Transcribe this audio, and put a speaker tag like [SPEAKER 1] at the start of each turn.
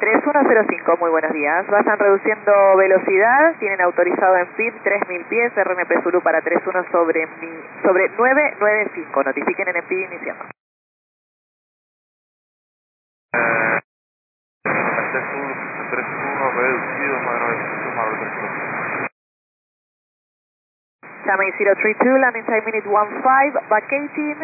[SPEAKER 1] 3105, muy buenos días. Vayan reduciendo velocidad, tienen autorizado en PID 3000 pies, RNP Zulu para 31 sobre 995. Notifiquen en PID iniciando.
[SPEAKER 2] 31 reducido, más 900 más 3.
[SPEAKER 1] Chame 032, landing time minute 15, vacating.